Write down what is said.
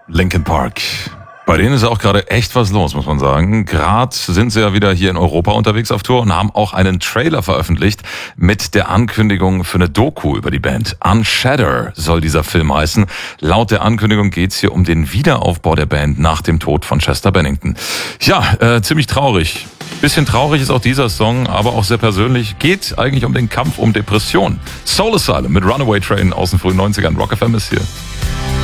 Linkin Park. Bei denen ist auch gerade echt was los, muss man sagen. Gerade sind sie ja wieder hier in Europa unterwegs auf Tour und haben auch einen Trailer veröffentlicht mit der Ankündigung für eine Doku über die Band. Unshatter soll dieser Film heißen. Laut der Ankündigung geht's hier um den Wiederaufbau der Band nach dem Tod von Chester Bennington. Ja, ziemlich traurig. Bisschen traurig ist auch dieser Song, aber auch sehr persönlich. Geht eigentlich um den Kampf um Depression. Soul Asylum mit Runaway Train aus den frühen 90ern. Rock FM ist hier.